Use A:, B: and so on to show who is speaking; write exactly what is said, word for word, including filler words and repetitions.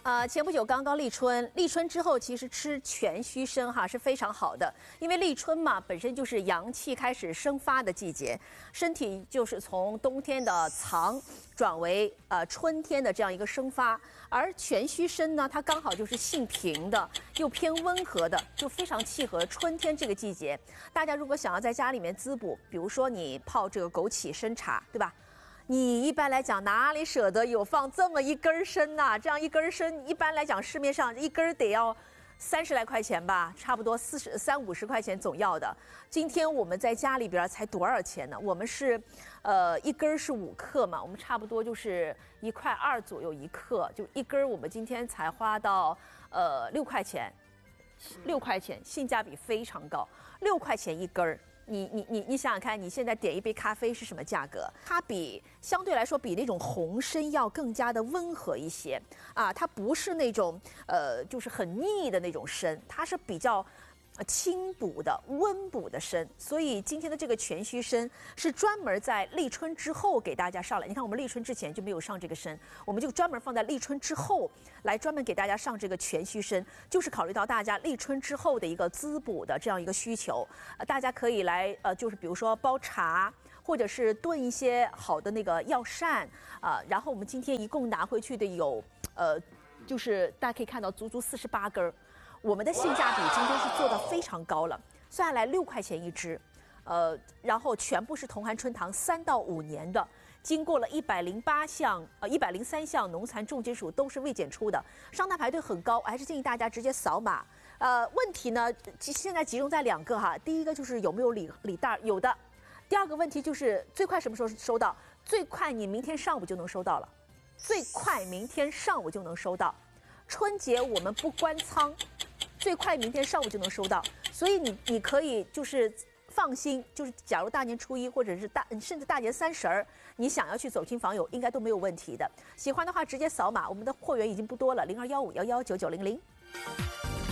A: 呃，前不久刚刚立春，立春之后，其实吃全须参哈是非常好的，因为立春嘛本身就是阳气开始生发的季节，身体就是从冬天的藏转为呃春天的这样一个生发，而全须参呢，它刚好就是性平的，又偏温和的，就非常契合春天这个季节。大家如果想要在家里面滋补，比如说你泡这个枸杞参茶，对吧？你一般来讲哪里舍得有放这么一根参呐、啊？这样一根参，一般来讲市面上一根得要三十来块钱吧，差不多四十三五十块钱总要的。今天我们在家里边才多少钱呢？我们是，呃，一根是五克嘛，我们差不多就是一块二左右一克，就一根我们今天才花到呃六块钱，六块钱，性价比非常高，六块钱一根儿。你你你你想想看，你现在点一杯咖啡是什么价格？它比相对来说比那种红参要更加的温和一些啊，它不是那种呃就是很腻的那种参，它是比较清补的、温补的参。所以今天的这个全须参是专门在立春之后给大家上来。你看我们立春之前就没有上这个参，我们就专门放在立春之后来专门给大家上这个全须参，就是考虑到大家立春之后的一个滋补的这样一个需求。呃，大家可以来呃，就是比如说煲茶，或者是炖一些好的那个药膳啊、呃。然后我们今天一共拿回去的有呃，就是大家可以看到足足四十八根儿。我们的性价比今天是做到非常高了，算下来六块钱一支，呃，然后全部是同含春糖三到五年的，经过了一百零八项呃一百零三项农残重金属都是未检出的，商单排队很高，我还是建议大家直接扫码。呃，问题呢，现在集中在两个哈，第一个就是有没有礼礼袋，有的；第二个问题就是最快什么时候收到？最快你明天上午就能收到了，最快明天上午就能收到。春节我们不关仓。最快明天上午就能收到，所以你你可以就是放心，就是假如大年初一或者是大甚至大年三十儿，你想要去走亲访友，应该都没有问题的。喜欢的话直接扫码，我们的货源已经不多了，零二幺五幺幺九九零零。